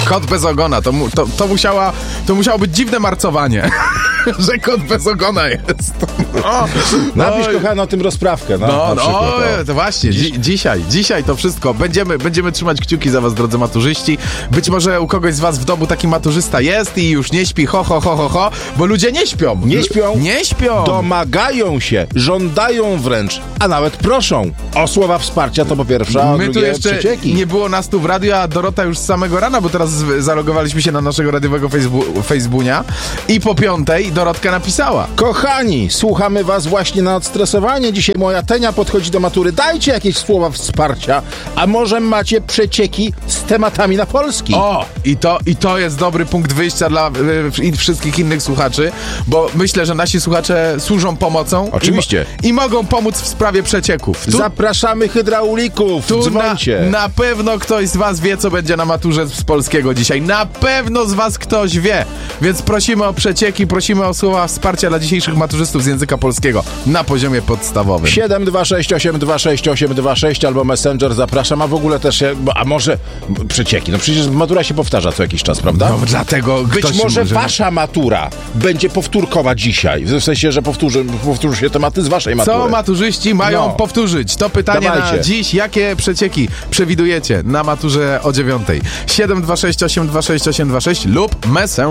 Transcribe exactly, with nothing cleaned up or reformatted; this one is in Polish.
Kot bez ogona, to, mu, to, to, musiała, to musiało być dziwne marcowanie, że kot bez ogona jest. No, napisz, kochano, o tym rozprawkę. No, no, no przykład, to. to właśnie, Dziś... dzisiaj, dzisiaj to wszystko. Będziemy, będziemy trzymać kciuki za was, drodzy maturzyści. Być może u kogoś z was w domu taki maturzysta jest i już nie śpi, ho, ho, ho, ho, ho, bo ludzie nie śpią. Nie śpią? Nie śpią. Domagają się, żądają wręcz, a nawet proszą o słowa wsparcia, to po pierwsze, a My drugie tu jeszcze przecieki. Nie było nas tu w radiu, a Dorota już z samego rana, bo teraz zalogowaliśmy się na naszego radiowego Facebooka Facebooka i po piątej Dorotka napisała. Kochani, słuchamy was właśnie na odstresowanie. Dzisiaj moja Tenia podchodzi do matury. Dajcie jakieś słowa wsparcia, a może macie przecieki z tematami na polski. O, i to, i to jest dobry punkt wyjścia dla y, wszystkich innych słuchaczy, bo myślę, że nasi słuchacze służą pomocą. Oczywiście. I, i mogą pomóc w sprawie przecieków. Tu, Zapraszamy hydraulików, tu dzwońcie. Na, na pewno ktoś z was wie, co będzie na maturze z polskiego dzisiaj. Na pewno z was ktoś wie. Więc prosimy o przecieki, prosimy o słowa wsparcia dla dzisiejszych maturzystów z języka polskiego na poziomie podstawowym. siedem dwa sześć osiem dwa sześć osiem dwa sześć albo Messenger, zapraszam, a w ogóle też, a może przecieki, no przecież matura się powtarza co jakiś czas, prawda? No dlatego Być ktoś może może... wasza matura będzie powtórkowa dzisiaj, w sensie, że powtórzy, powtórzy się tematy z waszej matury. Co maturzyści mają No. powtórzyć? To pytanie Dawajcie. na dziś. Jakie przecieki przewidujecie na maturze o dziewiątej? siedem dwa sześć osiem dwa sześć osiem dwa sześć lub Messenger.